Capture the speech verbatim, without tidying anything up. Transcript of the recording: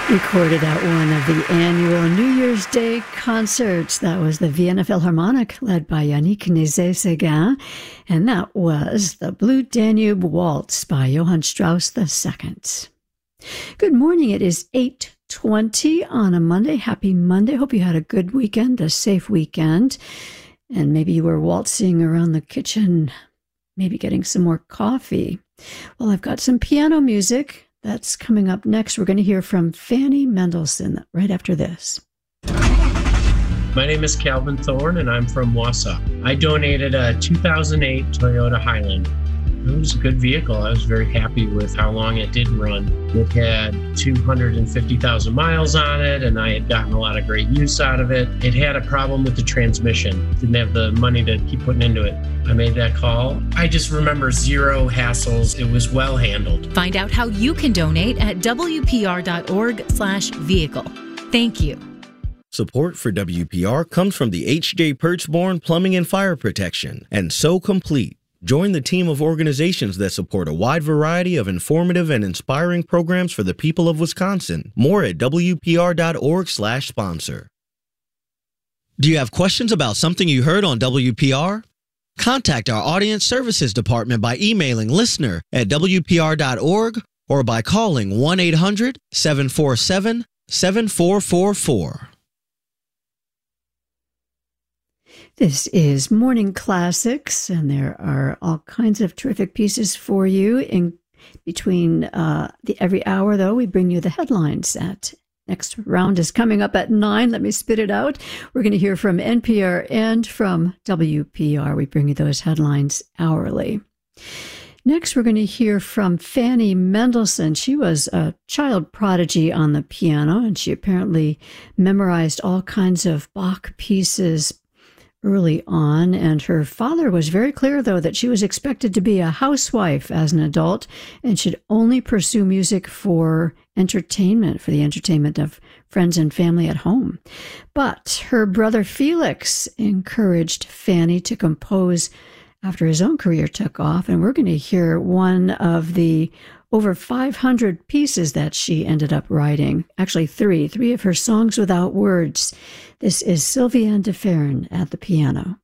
Recorded at one of the annual New Year's Day concerts. That was the Vienna Philharmonic, led by Yannick Nézet-Séguin, and that was the Blue Danube Waltz by Johann Strauss the Second. Good morning. It is eight twenty on a Monday. Happy Monday. Hope you had a good weekend, a safe weekend, and maybe you were waltzing around the kitchen, maybe getting some more coffee. Well, I've got some piano music. That's coming up next. We're going to hear from Fanny Mendelssohn right after this. My name is Calvin Thorne, and I'm from Wausau. I donated a two thousand eight Toyota Highland. It was a good vehicle. I was very happy with how long it did run. It had two hundred fifty thousand miles on it, and I had gotten a lot of great use out of it. It had a problem with the transmission. Didn't have the money to keep putting into it. I made that call. I just remember zero hassles. It was well handled. Find out how you can donate at W P R dot org slash vehicle. Thank you. Support for W P R comes from the H J. Perchborn Plumbing and Fire Protection and So Complete. Join the team of organizations that support a wide variety of informative and inspiring programs for the people of Wisconsin. More at W P R dot org slash sponsor. Do you have questions about something you heard on W P R? Contact our Audience Services Department by emailing listener at W P R dot org or by calling one eight hundred seven four seven seven four four four. This is Morning Classics, and there are all kinds of terrific pieces for you. In between uh, the every hour, though, we bring you the headlines. That next round is coming up at nine. Let me spit it out. We're going to hear from N P R and from W P R. We bring you those headlines hourly. Next, we're going to hear from Fanny Mendelssohn. She was a child prodigy on the piano, and she apparently memorized all kinds of Bach pieces early on, and her father was very clear, though, that she was expected to be a housewife as an adult and should only pursue music for entertainment, for the entertainment of friends and family at home. But her brother Felix encouraged Fanny to compose after his own career took off, and we're going to hear one of the over five hundred pieces that she ended up writing. Actually, three, three of her songs without words. This is Sylviane de Ferran at the piano.